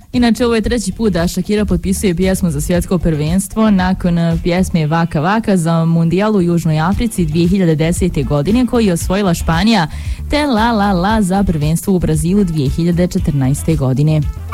Inače, ovo je treći put da Shakira potpisuje pjesmu za svjetsko prvenstvo nakon pjesme Vaka Vaka za Mundijal u Južnoj Africi 2010. godine koji je osvojila Španija, te La La La za prvenstvo u Brazilu 2014. godine.